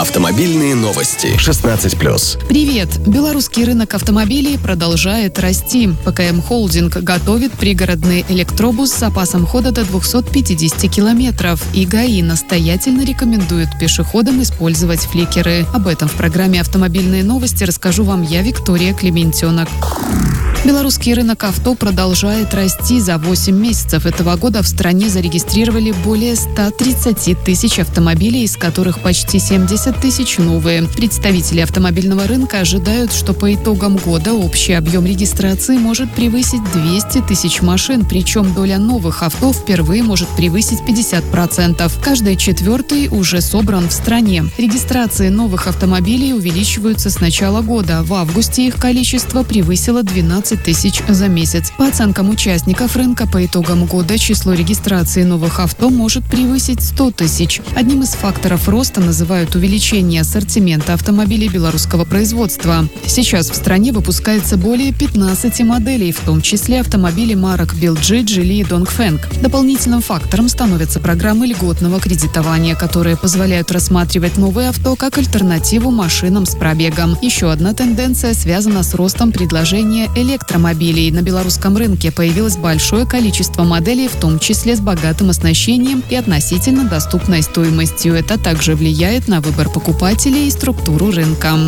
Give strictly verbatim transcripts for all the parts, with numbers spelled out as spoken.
Автомобильные новости. шестнадцать плюс. Привет! Белорусский рынок автомобилей продолжает расти. БКМ Холдинг готовит пригородный электробус с запасом хода до двухсот пятидесяти километров. И ГАИ настоятельно рекомендует пешеходам использовать фликеры. Об этом в программе «Автомобильные новости» расскажу вам я, Виктория Клементенок. Белорусский рынок авто продолжает расти. За восемь месяцев этого года в стране зарегистрировали более ста тридцати тысяч автомобилей, из которых почти семьдесят тысяч новые. Представители автомобильного рынка ожидают, что по итогам года общий объем регистрации может превысить двести тысяч машин, причем доля новых авто впервые может превысить пятьдесят процентов. Каждый четвертый уже собран в стране. Регистрации новых автомобилей увеличиваются с начала года. В августе их количество превысило двенадцать тысяч за месяц. По оценкам участников рынка, по итогам года число регистрации новых авто может превысить сто тысяч. Одним из факторов роста называют увеличение ассортимента автомобилей белорусского производства. Сейчас в стране выпускается более пятнадцати моделей, в том числе автомобили марок би эл джи, Geely и Dongfeng. Дополнительным фактором становятся программы льготного кредитования, которые позволяют рассматривать новые авто как альтернативу машинам с пробегом. Еще одна тенденция связана с ростом предложения электромобилей. На белорусском рынке появилось большое количество моделей, в том числе с богатым оснащением и относительно доступной стоимостью. Это также влияет на выбор покупателей и структуру рынка.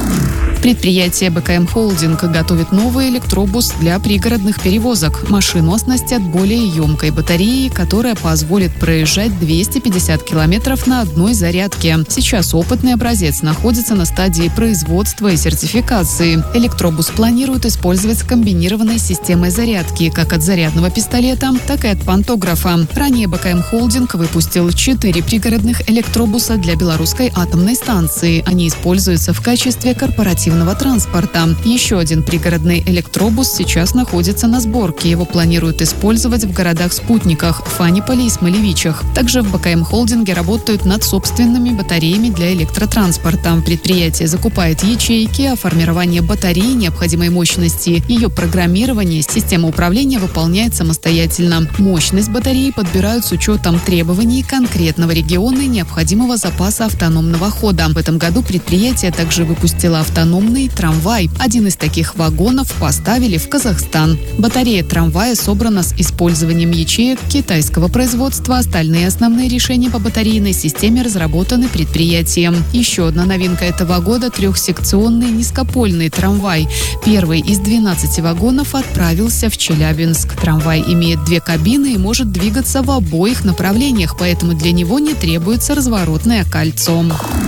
Предприятие БКМ Холдинг готовит новый электробус для пригородных перевозок. Машину оснастят более емкой батареей, которая позволит проезжать двести пятьдесят километров на одной зарядке. Сейчас опытный образец находится на стадии производства и сертификации. Электробус планируют использовать с комбинированной системой зарядки, как от зарядного пистолета, так и от пантографа. Ранее БКМ Холдинг выпустил четыре пригородных электробуса для белорусской атомной станции. Они используются в качестве корпоративного транспорта. Еще один пригородный электробус сейчас находится на сборке. Его планируют использовать в городах-спутниках Фаниполе и Смолевичах. Также в БКМ Холдинге работают над собственными батареями для электротранспорта. Предприятие закупает ячейки, а формирование батареи необходимой мощности, ее программирование, система управления выполняет самостоятельно. Мощность батареи подбирают с учетом требований конкретного региона и необходимого запаса автономного хода. В этом году предприятие также выпустило автономный трамвай. Один из таких вагонов поставили в Казахстан. Батарея трамвая собрана с использованием ячеек китайского производства. Остальные основные решения по батарейной системе разработаны предприятием. Еще одна новинка этого года – трехсекционный низкопольный трамвай. Первый из двенадцати вагонов отправился в Челябинск. Трамвай имеет две кабины и может двигаться в обоих направлениях, поэтому для него не требуется разворотное кольцо.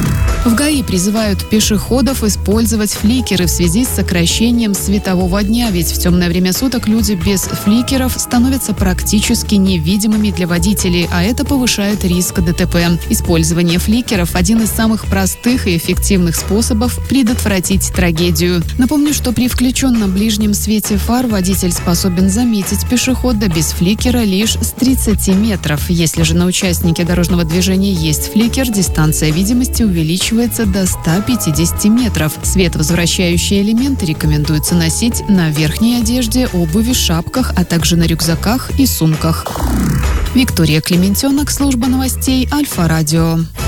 В ГАИ призывают пешеходов использовать фликеры в связи с сокращением светового дня, ведь в темное время суток люди без фликеров становятся практически невидимыми для водителей, а это повышает риск ДТП. Использование фликеров – один из самых простых и эффективных способов предотвратить трагедию. Напомню, что при включенном ближнем свете фар водитель способен заметить пешехода без фликера лишь с тридцати метров. Если же на участнике дорожного движения есть фликер, дистанция видимости увеличивается до ста пятидесяти метров. Световозвращающие элементы рекомендуется носить на верхней одежде, обуви, шапках, а также на рюкзаках и сумках. Виктория Клементенок, служба новостей Альфа-Радио.